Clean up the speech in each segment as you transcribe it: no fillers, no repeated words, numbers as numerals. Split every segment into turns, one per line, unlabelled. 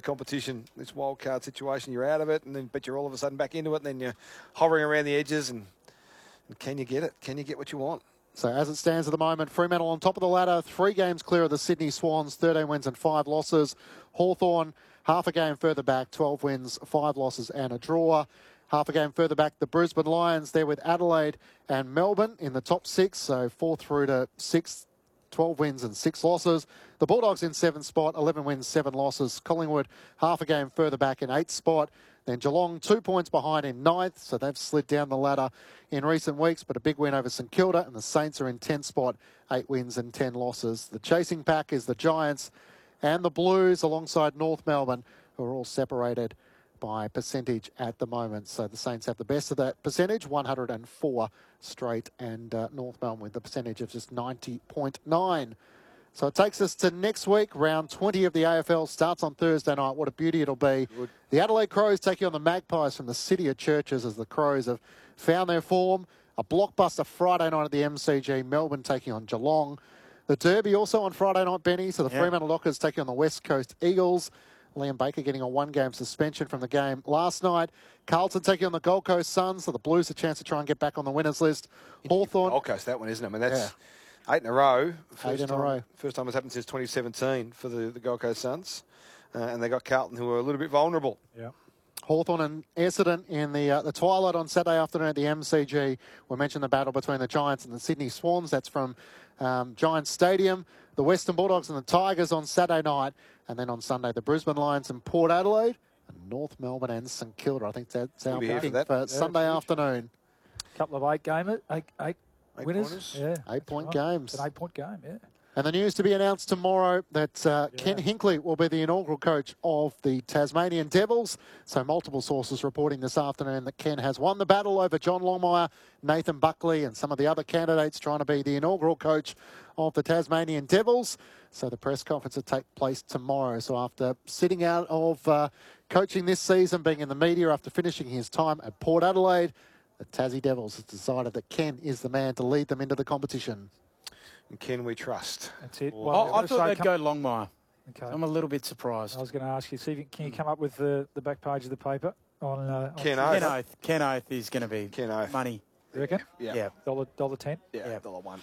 competition, this wild card situation, you're out of it, but you're all of a sudden back into it, and then you're hovering around the edges, and can you get it? Can you get what you want?
So as it stands at the moment, Fremantle on top of the ladder, 3 games clear of the Sydney Swans, 13 wins and 5 losses. Hawthorn, half a game further back, 12 wins, 5 losses and a draw. Half a game further back, the Brisbane Lions, they're with Adelaide and Melbourne in the top 6, so 4 through to 6, 12 wins and 6 losses. The Bulldogs in 7th spot, 11 wins, 7 losses. Collingwood, half a game further back in 8th spot. Then Geelong, 2 points behind in 9th, so they've slid down the ladder in recent weeks, but a big win over St Kilda, and the Saints are in 10th spot, 8 wins and 10 losses. The chasing pack is the Giants and the Blues alongside North Melbourne, who are all separated by percentage at the moment. So the Saints have the best of that percentage, 104 straight, and North Melbourne with the percentage of just 90.9. So it takes us to next week. Round 20 of the AFL starts on Thursday night. What a beauty it'll be. Good. The Adelaide Crows taking on the Magpies from the City of Churches as the Crows have found their form. A blockbuster Friday night at the MCG. Melbourne taking on Geelong. The Derby also on Friday night, Benny. So the Fremantle Dockers taking on the West Coast Eagles. Liam Baker getting a 1-game suspension from the game last night. Carlton taking on the Gold Coast Suns. So the Blues a chance to try and get back on the winners list. Hawthorn.
Gold Coast, that one, isn't it? I mean, that's... Yeah. 8 in a row.
First
time it's happened since 2017 for the Gold Coast Suns. And they got Carlton, who are a little bit vulnerable.
Yeah. Hawthorn and Essendon in the twilight on Saturday afternoon at the MCG. We mentioned the battle between the Giants and the Sydney Swans. That's from Giants Stadium. The Western Bulldogs and the Tigers on Saturday night. And then on Sunday, the Brisbane Lions and Port Adelaide. And North Melbourne and St Kilda. I think that's our picking for Sunday afternoon.
Couple of 8 winners,
8-point games.
It's an 8-point game, yeah.
And the news to be announced tomorrow that Ken Hinkley will be the inaugural coach of the Tasmanian Devils. So multiple sources reporting this afternoon that Ken has won the battle over John Longmire, Nathan Buckley and some of the other candidates trying to be the inaugural coach of the Tasmanian Devils. So the press conference will take place tomorrow. So after sitting out of coaching this season, being in the media after finishing his time at Port Adelaide, the Tassie Devils has decided that Ken is the man to lead them into the competition.
And Ken we trust.
That's it.
Well, I thought they'd go Longmire.
Okay.
I'm a little bit surprised.
I was going to ask you, see, can you come up with the back page of the paper on
Ken Oath?
Ken Oath is going to be money.
You reckon?
Yeah.
$1.10?
Yeah, $1.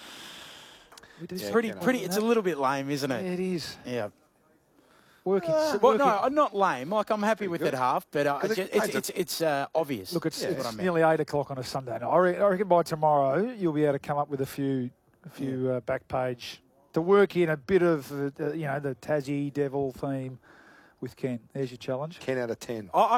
It's pretty. It's a little bit lame, isn't it?
It is.
Yeah.
Working.
Well, no, I'm not lame. Like, I'm happy with it half, but it's obvious.
Look, it's nearly 8 o'clock on a Sunday night. I reckon by tomorrow you'll be able to come up with a few back page to work in a bit of the Tassie Devil theme with Ken. There's your challenge.
10 out of 10.
I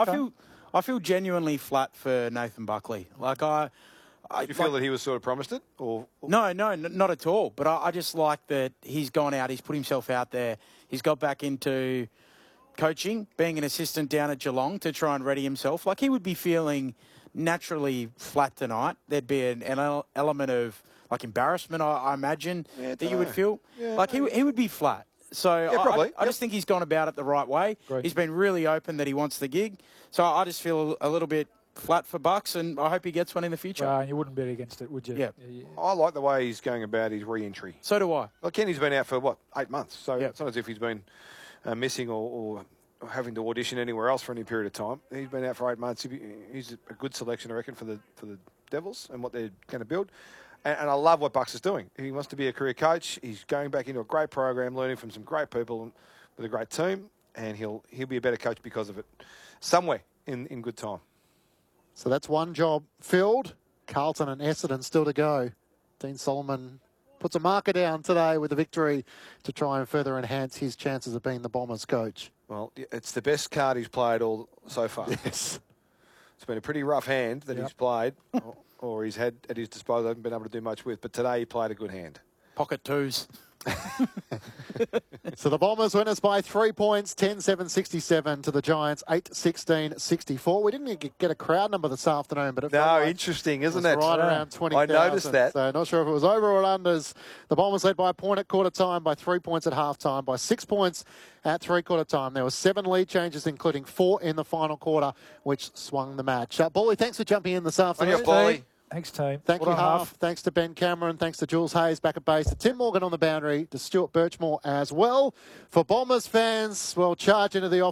feel genuinely flat for Nathan Buckley. Like
you feel that he was sort of promised it, or?
No, not at all. But I just like that he's gone out. He's put himself out there. He's got back into coaching, being an assistant down at Geelong to try and ready himself. Like, he would be feeling naturally flat tonight. There'd be an element of, like, embarrassment, I imagine, that you would feel. Yeah, like, he would be flat. So
probably.
I just think he's gone about it the right way.
Great.
He's been really open that he wants the gig. So I just feel a little bit flat for Bucks, and I hope he gets one in the future.
You wouldn't bet against it, would you?
Yeah.
I like the way he's going about his re-entry.
So do I.
Well, Kenny's been out for, 8 months? So it's not as if he's been missing or having to audition anywhere else for any period of time. He's been out for 8 months. He's a good selection, I reckon, for the Devils and what they're going to build. And I love what Bucks is doing. He wants to be a career coach. He's going back into a great program, learning from some great people with a great team, and he'll be a better coach because of it somewhere in good time.
So that's one job filled. Carlton and Essendon still to go. Dean Solomon puts a marker down today with a victory to try and further enhance his chances of being the Bombers coach.
Well, it's the best card he's played all so far.
Yes.
It's been a pretty rough hand that he's played, or he's had at his disposal, hasn't been able to do much with. But today he played a good hand.
Pocket twos.
So the Bombers win us by 3 points, 10-7-67 to the Giants, 8-16-64. We didn't get a crowd number this afternoon, but
interesting, isn't it?
Right around 20,000.
I noticed that.
So not sure if it was over or unders. The Bombers led by a point at quarter time, by 3 points at half time, by 6 points at three-quarter time. There were 7 lead changes, including 4 in the final quarter, which swung the match. Bally, thanks for jumping in this afternoon.
Bally.
Thanks, team.
Thank you, Half. Thanks to Ben Cameron. Thanks to Jules Hayes back at base. To Tim Morgan on the boundary. To Stuart Birchmore as well. For Bombers fans, well, charge into the